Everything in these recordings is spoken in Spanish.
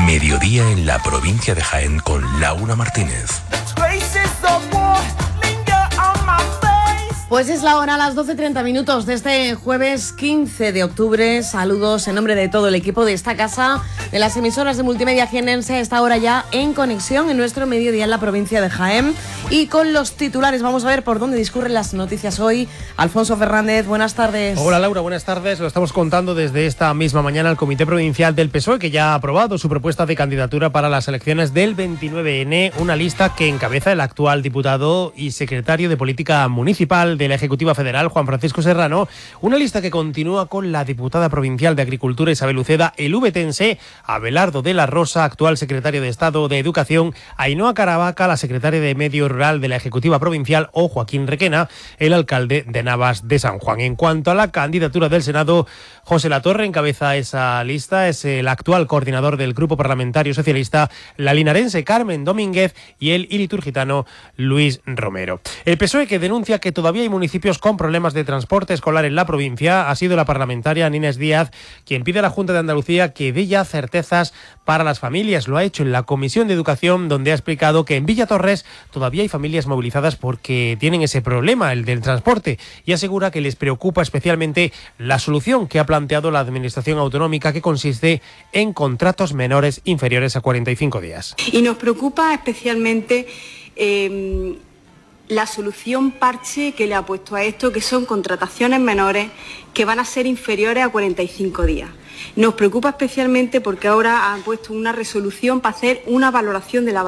Mediodía en la provincia de Jaén con Laura Martínez. Pues es la hora, a las 12:30 de este jueves 15 de octubre. Saludos en nombre de todo el equipo de esta casa, de las emisoras de Multimedia Jienense, a esta hora ya en conexión en nuestro mediodía en la provincia de Jaén. Y con los titulares vamos a ver por dónde discurren las noticias hoy. Alfonso Fernández, buenas tardes. Hola Laura, buenas tardes. Lo estamos contando desde esta misma mañana el Comité Provincial del PSOE, que ya ha aprobado su propuesta de candidatura para las elecciones del 29N, una lista que encabeza el actual diputado y secretario de Política Municipal de la Ejecutiva Federal, Juan Francisco Serrano, una lista que continúa con la diputada provincial de Agricultura Isabel Uceda, el ubetense Abelardo de la Rosa, actual secretario de Estado de Educación, Ainhoa Caravaca, la secretaria de Medio Rural de la Ejecutiva Provincial, o Joaquín Requena, el alcalde de Navas de San Juan. En cuanto a la candidatura del Senado, José Latorre encabeza esa lista, es el actual coordinador del Grupo Parlamentario Socialista, la linarense Carmen Domínguez y el iliturgitano Luis Romero. El PSOE, que denuncia que todavía hay municipios con problemas de transporte escolar en la provincia, ha sido la parlamentaria Inés Díaz quien pide a la Junta de Andalucía que dé ya certezas para las familias. Lo ha hecho en la Comisión de Educación, donde ha explicado que en Villa Torres todavía hay familias movilizadas porque tienen ese problema, el del transporte, y asegura que les preocupa especialmente la solución que ha planteado la Administración Autonómica, que consiste en contratos menores inferiores a 45 días. Y nos preocupa especialmente la solución parche que le ha puesto a esto, que son contrataciones menores que van a ser inferiores a 45 días. Nos preocupa especialmente porque ahora han puesto una resolución para hacer una valoración de la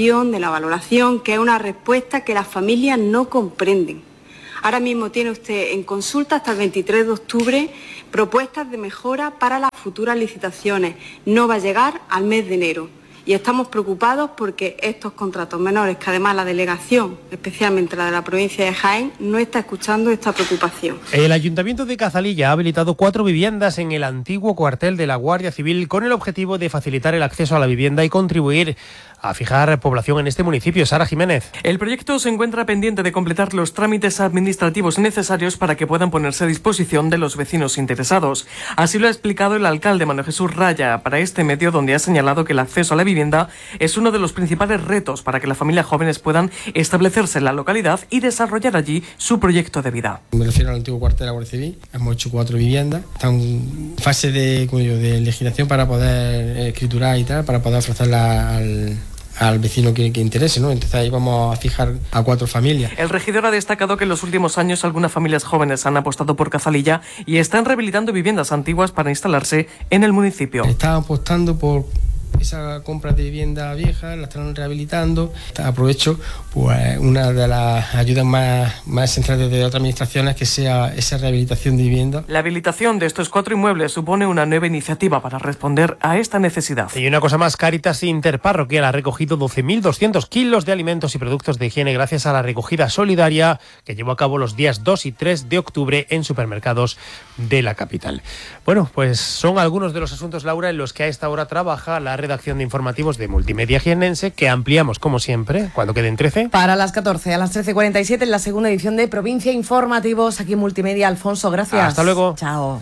valoración, que es una respuesta que las familias no comprenden. Ahora mismo tiene usted en consulta hasta el 23 de octubre propuestas de mejora para las futuras licitaciones. No va a llegar al mes de enero. Y estamos preocupados porque estos contratos menores, que además la delegación, especialmente la de la provincia de Jaén, no está escuchando esta preocupación. El Ayuntamiento de Cazalilla ha habilitado 4 viviendas en el antiguo cuartel de la Guardia Civil con el objetivo de facilitar el acceso a la vivienda y contribuir a fijar población en este municipio. Sara Jiménez. El proyecto se encuentra pendiente de completar los trámites administrativos necesarios para que puedan ponerse a disposición de los vecinos interesados. Así lo ha explicado el alcalde Manuel Jesús Raya para este medio, donde ha señalado que el acceso a la vivienda es uno de los principales retos para que las familias jóvenes puedan establecerse en la localidad y desarrollar allí su proyecto de vida. Me refiero al antiguo cuartel de la Guardia Civil. Hemos hecho 4 viviendas. Están en fase de legislación para poder escriturar y tal, para poder ofrecerla al vecino que interese, ¿no? Entonces ahí vamos a fijar a 4 familias. El regidor ha destacado que en los últimos años algunas familias jóvenes han apostado por Cazalilla y están rehabilitando viviendas antiguas para instalarse en el municipio. Están apostando por esa compra de vivienda vieja, la están rehabilitando. Aprovecho pues una de las ayudas más centrales de otras administraciones, que sea esa rehabilitación de vivienda. La habilitación de estos 4 inmuebles supone una nueva iniciativa para responder a esta necesidad. Y una cosa más, Cáritas Interparroquial ha recogido 12.200 kilos de alimentos y productos de higiene gracias a la recogida solidaria que llevó a cabo los días 2 y 3 de octubre en supermercados de la capital. Bueno, pues son algunos de los asuntos, Laura, en los que a esta hora trabaja la redacción de informativos de Multimedia Jienense, que ampliamos como siempre cuando queden 13. Para las 14, a las 13:47 en la segunda edición de Provincia Informativos aquí en Multimedia. Alfonso, gracias. Hasta luego. Chao.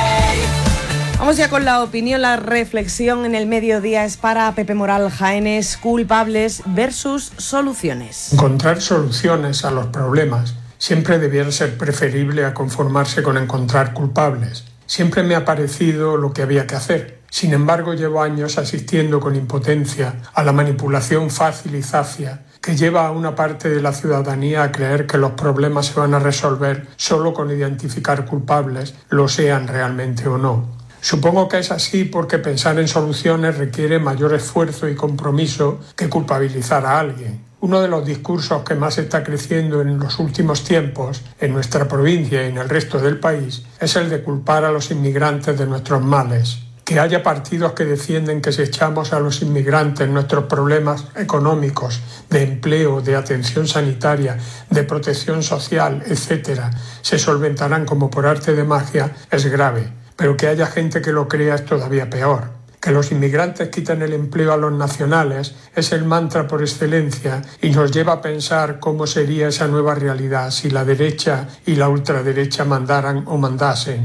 Vamos ya con la opinión, la reflexión en el mediodía es para Pepe Moral. Jaénes, culpables versus soluciones. Encontrar soluciones a los problemas siempre debiera ser preferible a conformarse con encontrar culpables. Siempre me ha parecido lo que había que hacer. Sin embargo, llevo años asistiendo con impotencia a la manipulación fácil y zafia que lleva a una parte de la ciudadanía a creer que los problemas se van a resolver solo con identificar culpables, lo sean realmente o no. Supongo que es así porque pensar en soluciones requiere mayor esfuerzo y compromiso que culpabilizar a alguien. Uno de los discursos que más está creciendo en los últimos tiempos en nuestra provincia y en el resto del país es el de culpar a los inmigrantes de nuestros males. Que haya partidos que defienden que si echamos a los inmigrantes nuestros problemas económicos, de empleo, de atención sanitaria, de protección social, etc., se solventarán como por arte de magia, es grave. Pero que haya gente que lo crea es todavía peor. Que los inmigrantes quiten el empleo a los nacionales es el mantra por excelencia y nos lleva a pensar cómo sería esa nueva realidad si la derecha y la ultraderecha mandaran o mandasen.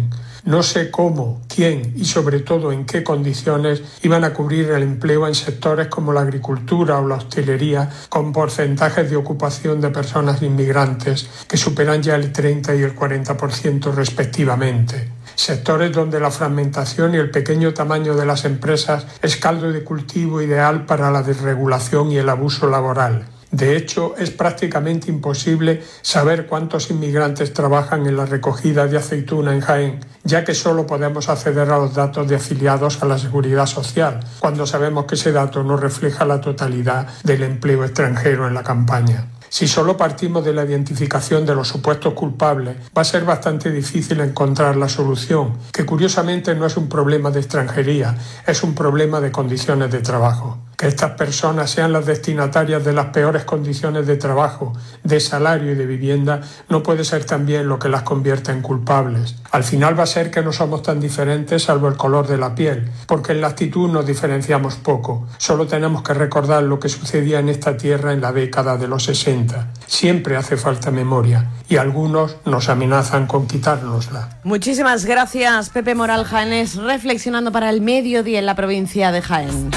No sé cómo, quién y sobre todo en qué condiciones iban a cubrir el empleo en sectores como la agricultura o la hostelería con porcentajes de ocupación de personas inmigrantes que superan ya el 30 y el 40% respectivamente. Sectores donde la fragmentación y el pequeño tamaño de las empresas es caldo de cultivo ideal para la desregulación y el abuso laboral. De hecho, es prácticamente imposible saber cuántos inmigrantes trabajan en la recogida de aceituna en Jaén, ya que solo podemos acceder a los datos de afiliados a la Seguridad Social, cuando sabemos que ese dato no refleja la totalidad del empleo extranjero en la campaña. Si solo partimos de la identificación de los supuestos culpables, va a ser bastante difícil encontrar la solución, que curiosamente no es un problema de extranjería, es un problema de condiciones de trabajo. Que estas personas sean las destinatarias de las peores condiciones de trabajo, de salario y de vivienda no puede ser también lo que las convierta en culpables. Al final va a ser que no somos tan diferentes salvo el color de la piel, porque en la actitud nos diferenciamos poco. Solo tenemos que recordar lo que sucedía en esta tierra en la década de los 60. Siempre hace falta memoria y algunos nos amenazan con quitárnosla. Muchísimas gracias, Pepe Moral Jaénés, reflexionando para el mediodía en la provincia de Jaén.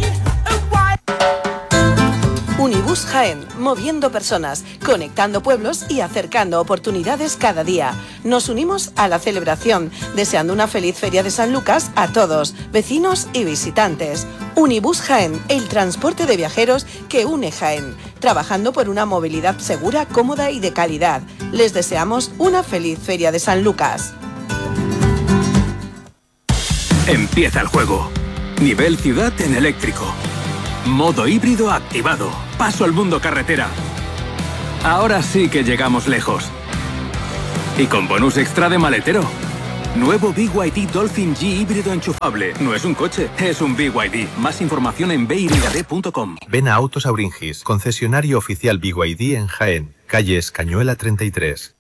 Unibus Jaén, moviendo personas, conectando pueblos y acercando oportunidades cada día. Nos unimos a la celebración, deseando una feliz Feria de San Lucas a todos, vecinos y visitantes. Unibus Jaén, el transporte de viajeros que une Jaén, trabajando por una movilidad segura, cómoda y de calidad. Les deseamos una feliz Feria de San Lucas. Empieza el juego. Nivel ciudad en eléctrico. Modo híbrido activado. Paso al mundo carretera. Ahora sí que llegamos lejos. Y con bonus extra de maletero. Nuevo BYD Dolphin G híbrido enchufable. No es un coche, es un BYD. Más información en byd.com. Ven a Autos Auringis, concesionario oficial BYD en Jaén, calle Escañuela 33.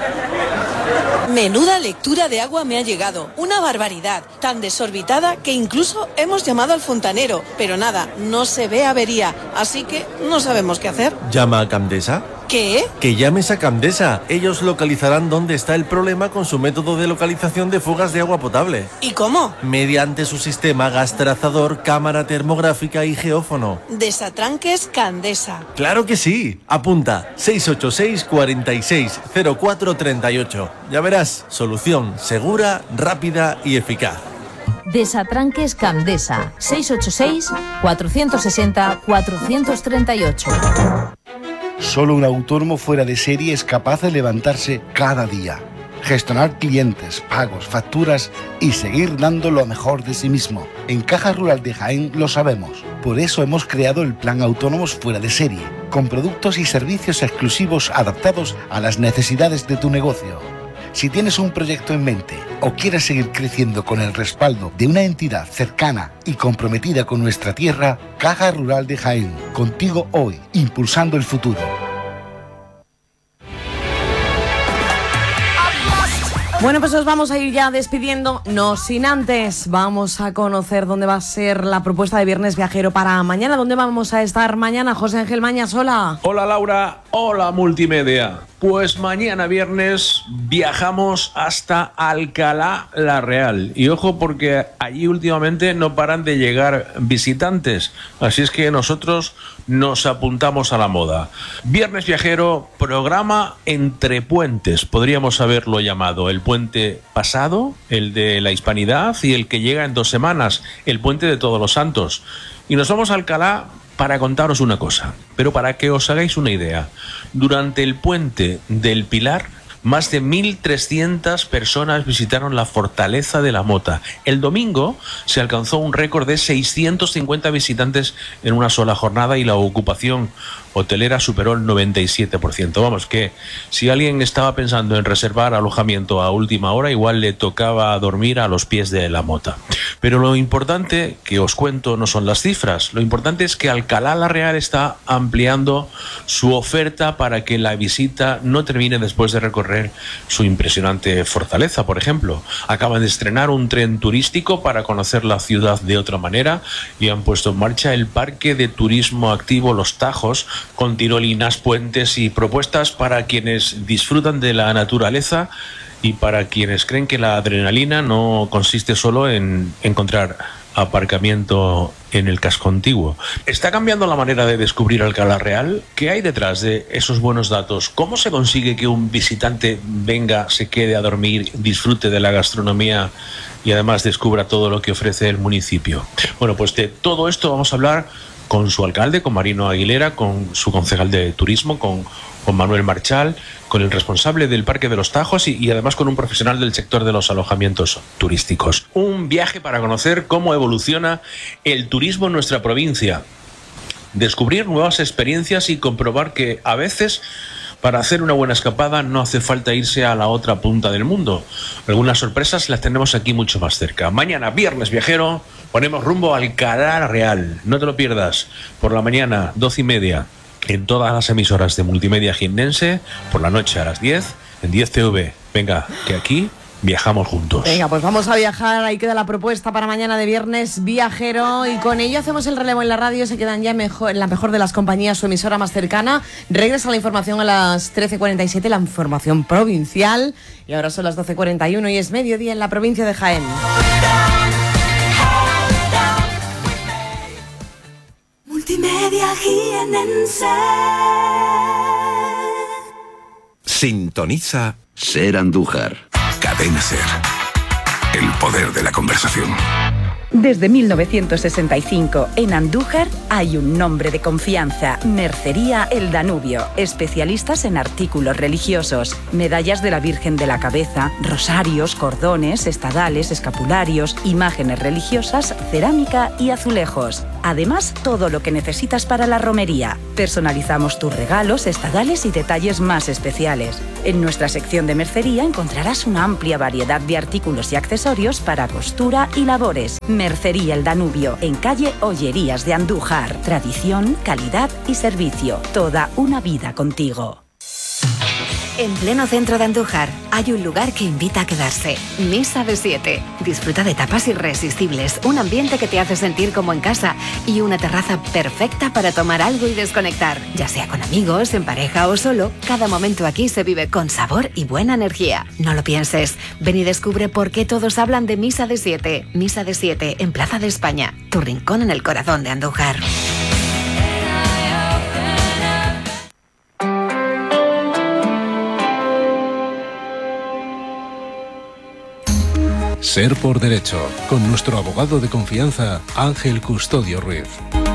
Menuda lectura de agua me ha llegado, una barbaridad, tan desorbitada que incluso hemos llamado al fontanero, pero nada, no se ve avería, así que no sabemos qué hacer. ¿Llama a Camdesa? ¿Qué? Que llames a Camdesa, ellos localizarán dónde está el problema con su método de localización de fugas de agua potable. ¿Y cómo? Mediante su sistema gas trazador, cámara termográfica y geófono. Desatranques Candesa. ¡Claro que sí! Apunta, 686 46 04 38. Ya verás, solución segura, rápida y eficaz. Desatranques Candesa, 686 460 438. Solo un autónomo fuera de serie es capaz de levantarse cada día, gestionar clientes, pagos, facturas y seguir dando lo mejor de sí mismo. En Caja Rural de Jaén lo sabemos. Por eso hemos creado el Plan Autónomos Fuera de Serie, con productos y servicios exclusivos adaptados a las necesidades de tu negocio. Si tienes un proyecto en mente o quieres seguir creciendo con el respaldo de una entidad cercana y comprometida con nuestra tierra, Caja Rural de Jaén, contigo hoy, impulsando el futuro. Bueno, pues os vamos a ir ya despidiendo, no sin antes. Vamos a conocer dónde va a ser la propuesta de Viernes Viajero para mañana. ¿Dónde vamos a estar mañana? José Ángel Mañas, hola. Hola Laura, hola Multimedia. Pues mañana viernes viajamos hasta Alcalá la Real. Y ojo porque allí últimamente no paran de llegar visitantes. Así es que nosotros nos apuntamos a la moda. Viernes Viajero, programa entre puentes. Podríamos haberlo llamado el puente pasado, el de la Hispanidad y el que llega en 2 semanas, el puente de Todos los Santos. Y nos vamos a Alcalá para contaros una cosa, pero para que os hagáis una idea. Durante el puente del Pilar, más de 1.300 personas visitaron la Fortaleza de la Mota. El domingo se alcanzó un récord de 650 visitantes en una sola jornada y la ocupación hotelera superó el 97%. Vamos, que si alguien estaba pensando en reservar alojamiento a última hora, igual le tocaba dormir a los pies de la Mota. Pero lo importante que os cuento no son las cifras, lo importante es que Alcalá la Real está ampliando su oferta para que la visita no termine después de recorrer su impresionante fortaleza. Por ejemplo, acaban de estrenar un tren turístico para conocer la ciudad de otra manera y han puesto en marcha el parque de turismo activo Los Tajos, con tirolinas, puentes y propuestas para quienes disfrutan de la naturaleza y para quienes creen que la adrenalina no consiste solo en encontrar aparcamiento en el casco antiguo. ¿Está cambiando la manera de descubrir Alcalá Real? ¿Qué hay detrás de esos buenos datos? ¿Cómo se consigue que un visitante venga, se quede a dormir, disfrute de la gastronomía y además descubra todo lo que ofrece el municipio? Bueno, pues de todo esto vamos a hablar con su alcalde, con Marino Aguilera, con su concejal de turismo, con Manuel Marchal, con el responsable del Parque de los Tajos y además con un profesional del sector de los alojamientos turísticos. Un viaje para conocer cómo evoluciona el turismo en nuestra provincia, descubrir nuevas experiencias y comprobar que a veces para hacer una buena escapada no hace falta irse a la otra punta del mundo. Algunas sorpresas las tenemos aquí mucho más cerca. Mañana, viernes viajero, ponemos rumbo a Alcalá Real. No te lo pierdas. Por la mañana, 12:30. En todas las emisoras de Multimedia Jiennense, por la noche a las 10, en 10TV. Venga, que aquí viajamos juntos. Venga, pues vamos a viajar. Ahí queda la propuesta para mañana de viernes viajero. Y con ello hacemos el relevo en la radio. Se quedan ya en la mejor de las compañías, su emisora más cercana. Regresa la información a las 13:47, la información provincial. Y ahora son las 12:41 y es mediodía en la provincia de Jaén. Multimedia Jiennense. Sintoniza Ser Andújar. Cadena Ser. El poder de la conversación. Desde 1965, en Andújar hay un nombre de confianza: Mercería El Danubio. Especialistas en artículos religiosos, medallas de la Virgen de la Cabeza, rosarios, cordones, estadales, escapularios, imágenes religiosas, cerámica y azulejos. Además, todo lo que necesitas para la romería. Personalizamos tus regalos, estadales y detalles más especiales. En nuestra sección de mercería encontrarás una amplia variedad de artículos y accesorios para costura y labores. Mercería El Danubio, en calle Ollerías de Andújar. Tradición, calidad y servicio. Toda una vida contigo. En pleno centro de Andújar hay un lugar que invita a quedarse. Misa de 7. Disfruta de tapas irresistibles, un ambiente que te hace sentir como en casa y una terraza perfecta para tomar algo y desconectar. Ya sea con amigos, en pareja o solo, cada momento aquí se vive con sabor y buena energía. No lo pienses. Ven y descubre por qué todos hablan de Misa de 7. Misa de 7 en Plaza de España. Tu rincón en el corazón de Andújar. Ser por Derecho, con nuestro abogado de confianza, Ángel Custodio Ruiz.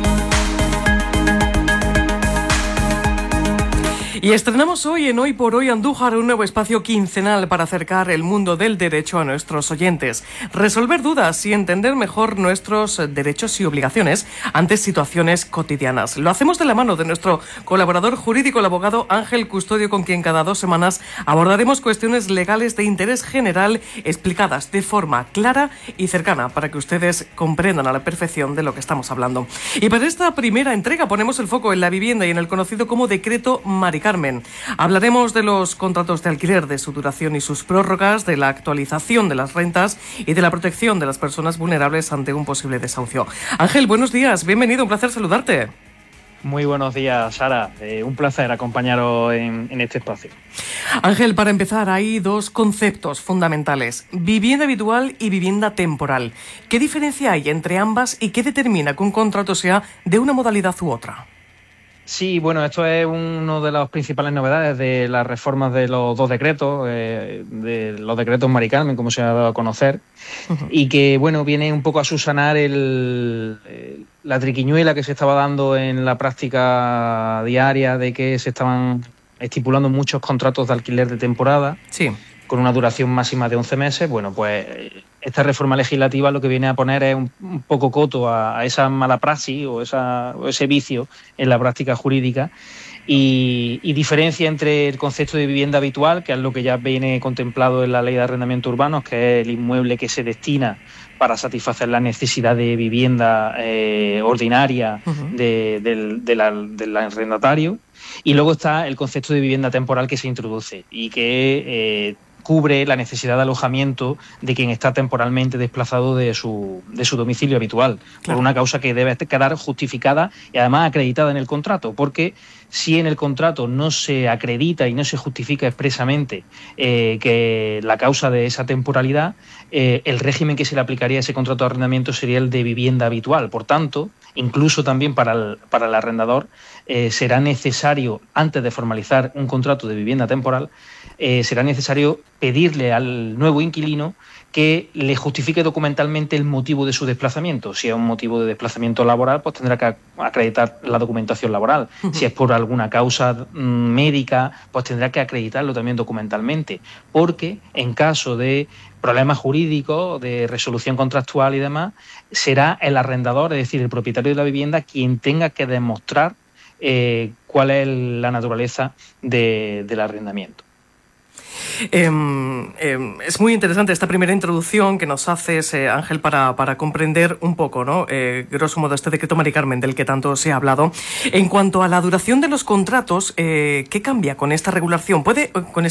Y estrenamos hoy en Hoy por Hoy Andújar un nuevo espacio quincenal para acercar el mundo del derecho a nuestros oyentes, resolver dudas y entender mejor nuestros derechos y obligaciones ante situaciones cotidianas. Lo hacemos de la mano de nuestro colaborador jurídico, el abogado Ángel Custodio, con quien cada 2 semanas abordaremos cuestiones legales de interés general explicadas de forma clara y cercana para que ustedes comprendan a la perfección de lo que estamos hablando. Y para esta primera entrega ponemos el foco en la vivienda y en el conocido como Decreto Mari Carmen. Hablaremos de los contratos de alquiler, de su duración y sus prórrogas, de la actualización de las rentas y de la protección de las personas vulnerables ante un posible desahucio. Ángel, buenos días, bienvenido, un placer saludarte. Muy buenos días, Sara. Un placer acompañaros en este espacio. Ángel, para empezar, hay 2 conceptos fundamentales: vivienda habitual y vivienda temporal. ¿Qué diferencia hay entre ambas y qué determina que un contrato sea de una modalidad u otra? Sí, bueno, esto es una de las principales novedades de las reformas de los 2 decretos, de los decretos Mari Carmen, como se ha dado a conocer, y que, bueno, viene un poco a subsanar la triquiñuela que se estaba dando en la práctica diaria de que se estaban estipulando muchos contratos de alquiler de temporada. Sí. Con una duración máxima de 11 meses, bueno, pues esta reforma legislativa lo que viene a poner es un poco coto a esa mala praxis o ese vicio en la práctica jurídica y diferencia entre el concepto de vivienda habitual, que es lo que ya viene contemplado en la Ley de Arrendamientos Urbanos, que es el inmueble que se destina para satisfacer la necesidad de vivienda ordinaria del arrendatario. Y luego está el concepto de vivienda temporal que se introduce y que cubre la necesidad de alojamiento de quien está temporalmente desplazado de su domicilio habitual, por una causa que debe quedar justificada y además acreditada en el contrato, porque si en el contrato no se acredita y no se justifica expresamente que la causa de esa temporalidad, el régimen que se le aplicaría a ese contrato de arrendamiento sería el de vivienda habitual. Por tanto, incluso también para el arrendador será necesario, antes de formalizar un contrato de vivienda temporal, será necesario pedirle al nuevo inquilino que le justifique documentalmente el motivo de su desplazamiento. Si es un motivo de desplazamiento laboral, pues tendrá que acreditar la documentación laboral. Si es por alguna causa médica, pues tendrá que acreditarlo también documentalmente, porque en caso de problemas jurídicos, de resolución contractual y demás, será el arrendador, es decir, el propietario de la vivienda, quien tenga que demostrar cuál es la naturaleza del arrendamiento. Es muy interesante esta primera introducción que nos haces, Ángel, para comprender un poco, ¿no? Grosso modo, este decreto Mari Carmen del que tanto se ha hablado. En cuanto a la duración de los contratos, ¿qué cambia con esta regulación? ¿Puede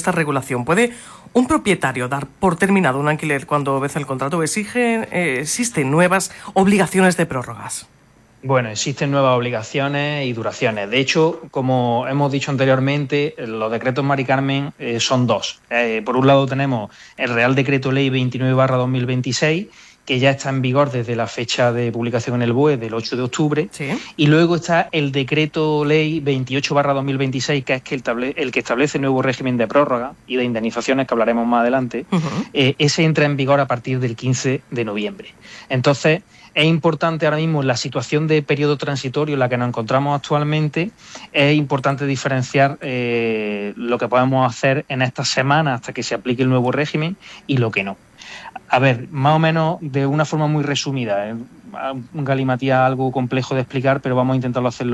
un propietario dar por terminado un alquiler cuando vence el contrato? ¿Existen nuevas obligaciones de prórrogas? Bueno, existen nuevas obligaciones y duraciones. De hecho, como hemos dicho anteriormente, los decretos Mari Carmen son dos. Por un lado tenemos el Real Decreto Ley 29/2026, que ya está en vigor desde la fecha de publicación en el BOE del 8 de octubre. Sí. Y luego está el Decreto Ley 28/2026, que es el que establece el nuevo régimen de prórroga y de indemnizaciones, que hablaremos más adelante. Ese entra en vigor a partir del 15 de noviembre. Entonces, es importante ahora mismo, en la situación de periodo transitorio en la que nos encontramos actualmente, es importante diferenciar lo que podemos hacer en estas semanas hasta que se aplique el nuevo régimen y lo que no. A ver, más o menos de una forma muy resumida, un galimatías algo complejo de explicar, pero vamos a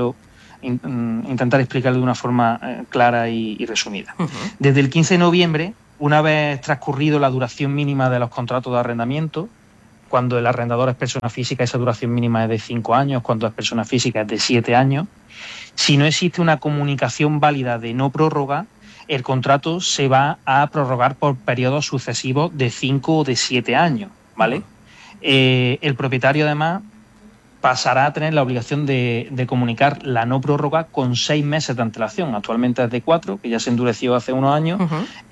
intentar explicarlo de una forma clara y resumida. Desde el 15 de noviembre, una vez transcurrido la duración mínima de los contratos de arrendamiento, cuando el arrendador es persona física, esa duración mínima es de 5 años, cuando es persona física es de 7 años. Si no existe una comunicación válida de no prórroga, el contrato se va a prorrogar por periodos sucesivos de 5 o de 7 años, ¿vale? El propietario, además, pasará a tener la obligación de comunicar la no prórroga con 6 meses de antelación. Actualmente es de 4, que ya se endureció hace unos años,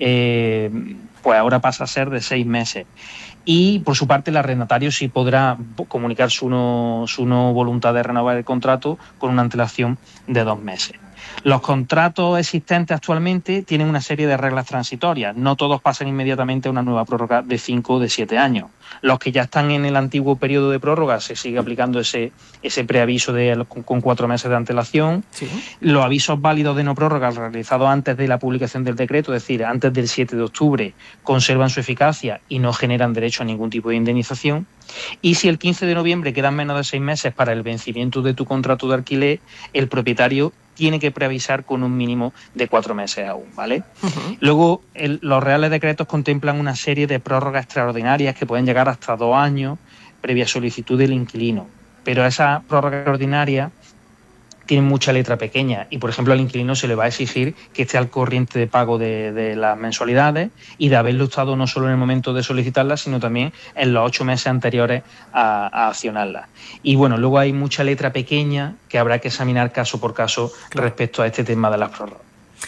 pues ahora pasa a ser de 6 meses. Y, por su parte, el arrendatario sí podrá comunicar su no voluntad de renovar el contrato con una antelación de 2 meses. Los contratos existentes actualmente tienen una serie de reglas transitorias. No todos pasan inmediatamente a una nueva prórroga de 5 o de 7 años. Los que ya están en el antiguo periodo de prórroga se sigue aplicando ese preaviso con 4 meses de antelación. Sí. Los avisos válidos de no prórroga realizados antes de la publicación del decreto, es decir, antes del 7 de octubre, conservan su eficacia y no generan derecho a ningún tipo de indemnización. Y si el 15 de noviembre quedan menos de 6 meses para el vencimiento de tu contrato de alquiler, el propietario tiene que preavisar con un mínimo de 4 meses aún, ¿vale? Luego, los reales decretos contemplan una serie de prórrogas extraordinarias que pueden llegar hasta 2 años previa solicitud del inquilino. Pero esa prórroga extraordinaria tiene mucha letra pequeña y, por ejemplo, al inquilino se le va a exigir que esté al corriente de pago de las mensualidades y de haberlo estado no solo en el momento de solicitarlas, sino también en los 8 meses anteriores a accionarlas. Y bueno, luego hay mucha letra pequeña que habrá que examinar caso por caso respecto a este tema de las prórrogas.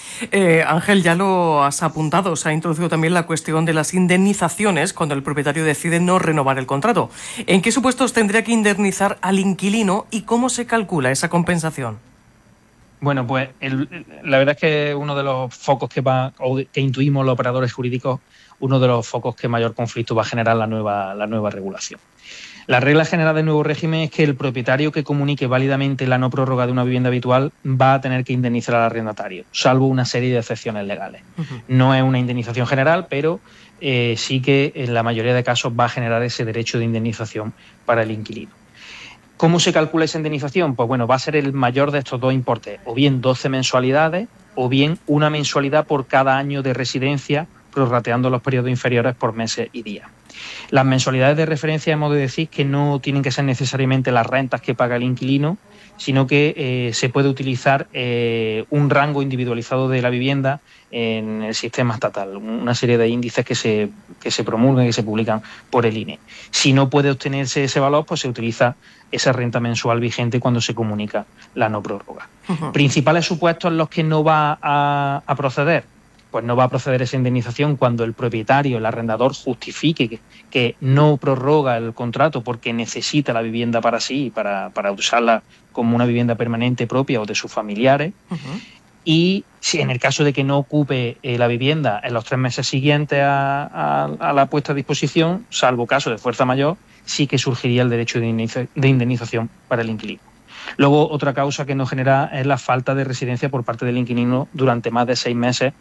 Ángel, ya lo has apuntado, se ha introducido también la cuestión de las indemnizaciones cuando el propietario decide no renovar el contrato. ¿En qué supuestos tendría que indemnizar al inquilino y cómo se calcula esa compensación? Bueno, pues la verdad es que uno de los focos que intuimos los operadores jurídicos, uno de los focos que mayor conflicto va a generar la nueva regulación. La regla general del nuevo régimen es que el propietario que comunique válidamente la no prórroga de una vivienda habitual va a tener que indemnizar al arrendatario, salvo una serie de excepciones legales. No es una indemnización general, pero sí que en la mayoría de casos va a generar ese derecho de indemnización para el inquilino. ¿Cómo se calcula esa indemnización? Pues bueno, va a ser el mayor de estos dos importes, o bien 12 mensualidades, o bien una mensualidad por cada año de residencia, prorrateando los periodos inferiores por meses y días. Las mensualidades de referencia hemos de decir que no tienen que ser necesariamente las rentas que paga el inquilino, sino que se puede utilizar un rango individualizado de la vivienda en el sistema estatal, una serie de índices que se promulgan y que se publican por el INE. Si no puede obtenerse ese valor, pues se utiliza esa renta mensual vigente cuando se comunica la no prórroga. Principales supuestos en los que no va a proceder. Pues no va a proceder esa indemnización cuando el propietario, el arrendador, justifique que no prorroga el contrato porque necesita la vivienda para sí, para usarla como una vivienda permanente propia o de sus familiares. Y si en el caso de que no ocupe la vivienda en los 3 meses siguientes a la puesta a disposición, salvo caso de fuerza mayor, sí que surgiría el derecho de indemnización para el inquilino. Luego, otra causa que nos genera es la falta de residencia por parte del inquilino durante más de 6 meses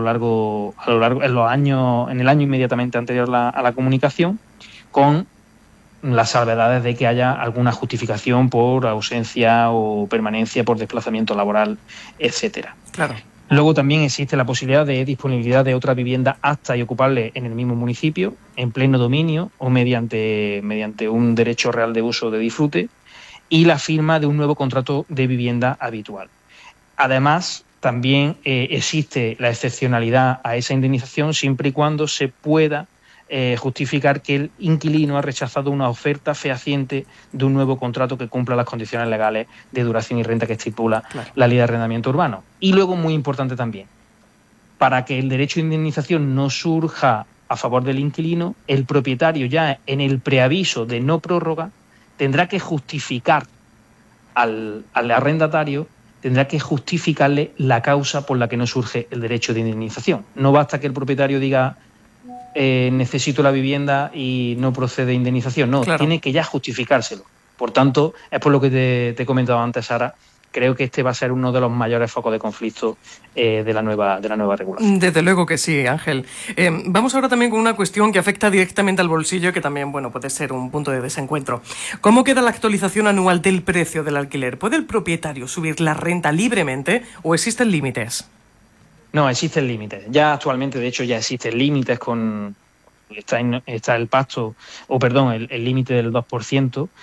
en el año inmediatamente anterior a la comunicación, con las salvedades de que haya alguna justificación por ausencia o permanencia por desplazamiento laboral, etcétera. Claro. Luego también existe la posibilidad de disponibilidad de otra vivienda apta y ocupable en el mismo municipio, en pleno dominio o mediante un derecho real de uso o de disfrute, y la firma de un nuevo contrato de vivienda habitual. Además, también existe la excepcionalidad a esa indemnización siempre y cuando se pueda justificar que el inquilino ha rechazado una oferta fehaciente de un nuevo contrato que cumpla las condiciones legales de duración y renta que estipula la Ley de Arrendamiento Urbano. Y luego, muy importante también, para que el derecho de indemnización no surja a favor del inquilino, el propietario ya en el preaviso de no prórroga tendrá que justificar al arrendatario, tendrá que justificarle la causa por la que no surge el derecho de indemnización. No basta que el propietario diga necesito la vivienda y no procede indemnización. No, tiene que ya justificárselo. Por tanto, es por lo que te he comentado antes, Sara. Creo que este va a ser uno de los mayores focos de conflicto de la nueva regulación. Desde luego que sí, Ángel. Vamos ahora también con una cuestión que afecta directamente al bolsillo, que también puede ser un punto de desencuentro. ¿Cómo queda la actualización anual del precio del alquiler? ¿Puede el propietario subir la renta libremente o existen límites? No, existen límites. Ya actualmente, de hecho, ya existen límites con... Está el pacto, el límite del 2%,